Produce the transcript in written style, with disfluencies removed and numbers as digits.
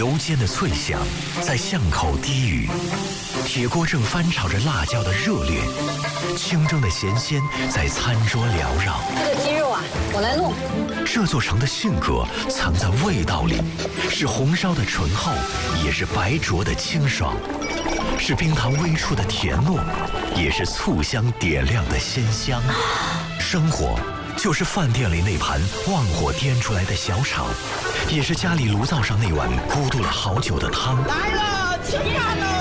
油煎的脆香在巷口低语，铁锅正翻炒着辣椒的热烈，清蒸的咸鲜在餐桌缭绕。 这个鸡肉啊，我来弄。 这座城的性格藏在味道里，是红烧的醇厚，也是白灼的清爽，是冰糖微出的甜糯，也是醋香点亮的鲜香。生活就是饭店里那盘旺火颠出来的小炒，也是家里炉灶上那碗咕嘟了好久的汤。 来了，吃饭喽！